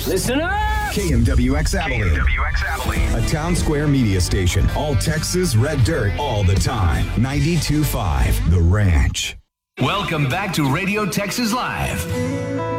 Listen up! KMWX Abilene. A town square media station. All Texas red dirt all the time. 92.5 The Ranch. Welcome back to Radio Texas Live.